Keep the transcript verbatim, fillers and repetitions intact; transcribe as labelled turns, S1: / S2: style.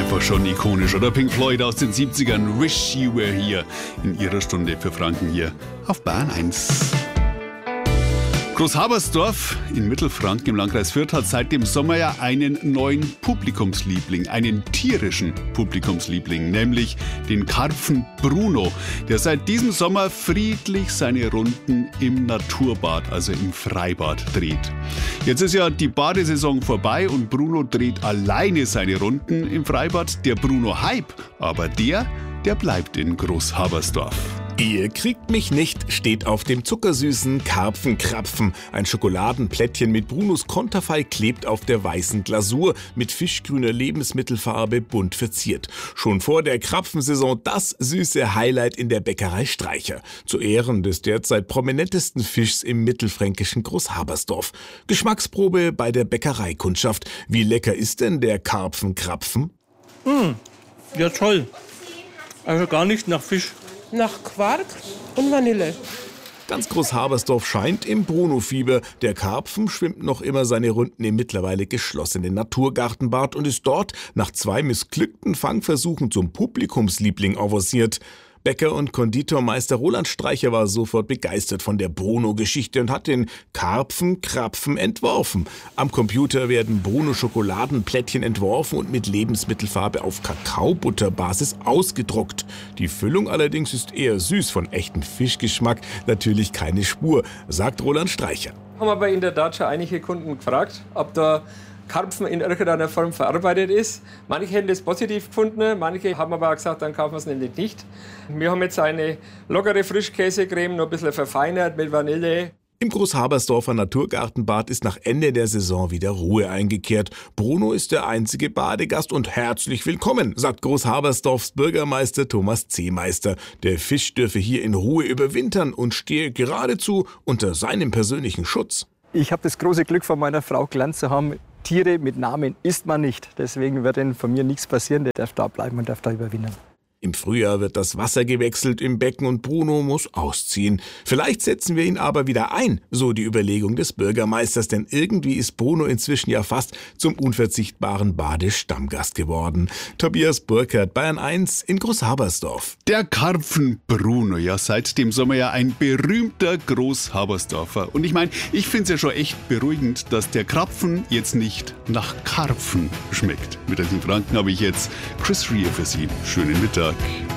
S1: Einfach schon ikonisch, oder? Pink Floyd aus den siebzigern, Wish You Were Here, in ihrer Stunde für Franken hier auf Bayern eins. Großhabersdorf in Mittelfranken im Landkreis Fürth hat seit dem Sommer ja einen neuen Publikumsliebling, einen tierischen Publikumsliebling, nämlich den Karpfen Bruno, der seit diesem Sommer friedlich seine Runden im Naturbad, also im Freibad, dreht. Jetzt ist ja die Badesaison vorbei und Bruno dreht alleine seine Runden im Freibad. Der Bruno-Hype, aber der, der bleibt in Großhabersdorf.
S2: Ihr kriegt mich nicht steht auf dem zuckersüßen Karpfenkrapfen. Ein Schokoladenplättchen mit Brunos Konterfei klebt auf der weißen Glasur, mit fischgrüner Lebensmittelfarbe bunt verziert. Schon vor der Krapfensaison das süße Highlight in der Bäckerei Streicher. Zu Ehren des derzeit prominentesten Fischs im mittelfränkischen Großhabersdorf. Geschmacksprobe bei der Bäckereikundschaft. Wie lecker ist denn der Karpfenkrapfen?
S3: Mmh, ja toll. Also gar nicht nach Fisch.
S4: Nach Quark und Vanille.
S2: Ganz Großhabersdorf scheint im Bruno-Fieber. Der Karpfen schwimmt noch immer seine Runden im mittlerweile geschlossenen Naturgartenbad und ist dort nach zwei missglückten Fangversuchen zum Publikumsliebling avanciert. Bäcker und Konditormeister Roland Streicher war sofort begeistert von der Bruno-Geschichte und hat den Karpfen-Krapfen entworfen. Am Computer werden Bruno-Schokoladenplättchen entworfen und mit Lebensmittelfarbe auf Kakaobutterbasis ausgedruckt. Die Füllung allerdings ist eher süß, von echtem Fischgeschmack natürlich keine Spur, sagt Roland Streicher.
S5: Haben aber in der Tat schon einige Kunden gefragt, ob da Karpfen in irgendeiner Form verarbeitet ist. Manche hätten das positiv gefunden, manche haben aber auch gesagt, dann kaufen wir es nämlich nicht. Wir haben jetzt eine lockere Frischkäsecreme, noch ein bisschen verfeinert mit Vanille.
S2: Im Großhabersdorfer Naturgartenbad ist nach Ende der Saison wieder Ruhe eingekehrt. Bruno ist der einzige Badegast und herzlich willkommen, sagt Großhabersdorfs Bürgermeister Thomas Zehmeister. Der Fisch dürfe hier in Ruhe überwintern und stehe geradezu unter seinem persönlichen Schutz.
S6: Ich habe das große Glück, von meiner Frau gelernt zu haben, Tiere mit Namen isst man nicht. Deswegen wird ihnen von mir nichts passieren. Der darf da bleiben und darf da überwinden.
S2: Im Frühjahr wird das Wasser gewechselt im Becken und Bruno muss ausziehen. Vielleicht setzen wir ihn aber wieder ein, so die Überlegung des Bürgermeisters. Denn irgendwie ist Bruno inzwischen ja fast zum unverzichtbaren Badestammgast geworden. Tobias Burkhardt, Bayern eins in Großhabersdorf.
S1: Der Karpfen Bruno, ja seit dem Sommer ja ein berühmter Großhabersdorfer. Und ich meine, ich finde es ja schon echt beruhigend, dass der Krapfen jetzt nicht nach Karpfen schmeckt. Mit diesen Franken habe ich jetzt Chris Rea für Sie. Schönen Mittag.